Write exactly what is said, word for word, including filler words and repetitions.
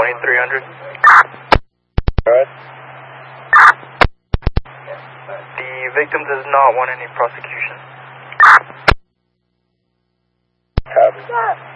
twenty-three hundred. Alright. The victim does not want any prosecution. Copy.